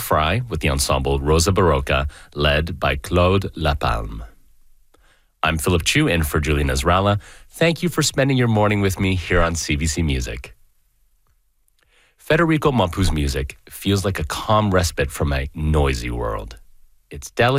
Fry with the ensemble Rosa Barocca, led by Claude Lapalme. I'm Philip Chu in for Julie Nasrallah. Thank you for spending your morning with me here on CBC Music. Federico Mampu's music feels like a calm respite from my noisy world. It's delicate.